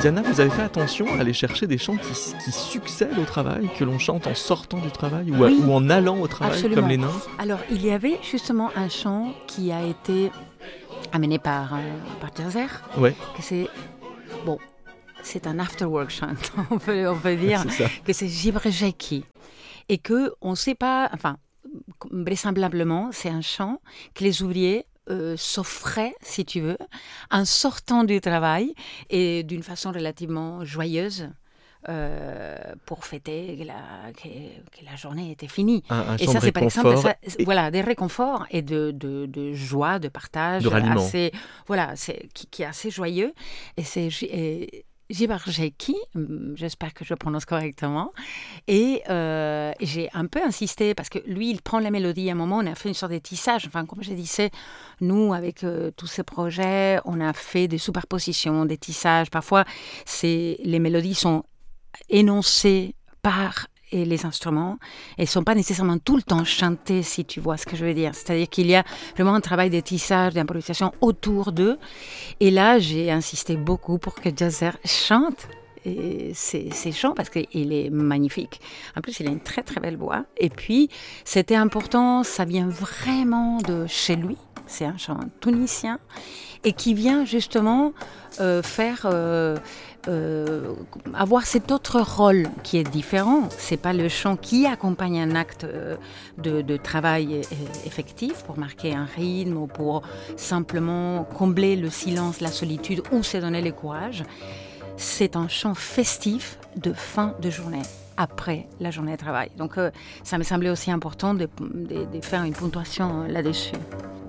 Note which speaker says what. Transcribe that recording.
Speaker 1: Diana, vous avez fait attention à aller chercher des chants qui succèdent au travail, que l'on chante en sortant du travail ou en allant au travail,
Speaker 2: absolument.
Speaker 1: comme les nains?
Speaker 2: Alors, il y avait justement un chant qui a été amené par Jazzer,
Speaker 1: Ouais,
Speaker 2: que c'est un after-work chant, on peut dire,
Speaker 1: c'est ça.
Speaker 2: que c'est Gibrejeki. Et qu'on ne sait pas, enfin, vraisemblablement, c'est un chant que les ouvriers s'offraient, si tu veux, en sortant du travail et d'une façon relativement joyeuse. Pour fêter que la journée était finie.
Speaker 1: Un
Speaker 2: Et
Speaker 1: chant
Speaker 2: ça,
Speaker 1: de
Speaker 2: c'est par exemple
Speaker 1: réconfort
Speaker 2: voilà, des réconforts et de joie, de partage.
Speaker 1: de ralliement.
Speaker 2: Qui est assez joyeux. Et c'est Gibarjeki, j'espère que je prononce correctement. Et j'ai un peu insisté parce que lui, il prend la mélodie. À un moment, on a fait une sorte de tissage. Enfin, comme je disais, nous, avec tous ces projets, on a fait des superpositions, des tissages. Parfois, les mélodies sont énoncées par les instruments et ne sont pas nécessairement tout le temps chantés, si tu vois ce que je veux dire. C'est-à-dire qu'il y a vraiment un travail de tissage, d'improvisation autour d'eux. Et là, j'ai insisté beaucoup pour que Jazzer chante ces chants parce qu'il est magnifique. En plus, il a une très très belle voix. Et puis, c'était important, ça vient vraiment de chez lui. C'est un chant tunisien et qui vient justement avoir cet autre rôle qui est différent. C'est pas le chant qui accompagne un acte de travail effectif pour marquer un rythme ou pour simplement combler le silence, la solitude ou se donner le courage. C'est un chant festif de fin de journée, après la journée de travail. Donc ça me semblait aussi important de faire une ponctuation là-dessus.